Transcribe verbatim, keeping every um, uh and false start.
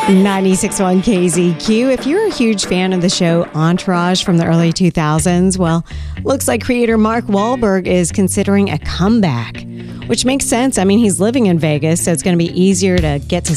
ninety-six point one K Z Q. If you're a huge fan of the show Entourage from the early two thousands, well, looks like creator Mark Wahlberg is considering a comeback, which makes sense. I mean, he's living in Vegas, so it's going to be easier to get to